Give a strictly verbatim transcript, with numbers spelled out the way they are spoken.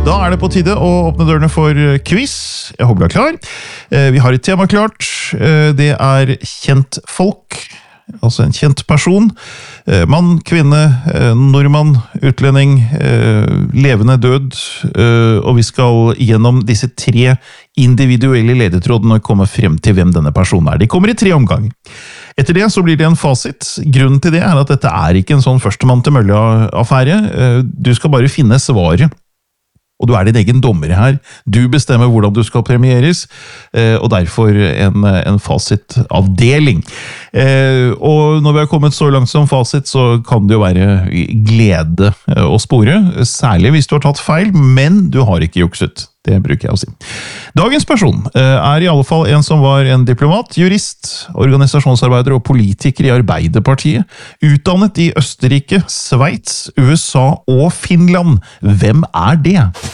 Da er det på tide å åpne dørene for quiz. Jeg håper du er klar. Vi har et tema klart. Det er kjent folk, altså en kjent person. Mann, kvinne, nordmann, utlending, levende død. Og vi skal gjennom disse tre individuelle ledetrådene og komme frem til hvem denne personen er. De kommer i tre omganger. Etter det så blir det en fasit. Grunnen til det er at dette er ikke en sånn førstemann til mølle-affære. Du skal bare finne svaret. Og du er din egen dommer her. Du bestemmer hvordan du skal premieres, og derfor en, en fasitavdeling. Og når vi har kommet så langt som fasit, så kan det jo være glede å spore, særlig hvis du har tatt feil, men du har ikke jukset. Det bruker jeg å si. Dagens person er i alle fall en som var en diplomat, jurist, organisasjonsarbeider og politiker i Arbeiderpartiet, utdannet i Østerrike, Sveits, U S A og Finland. Hvem er det?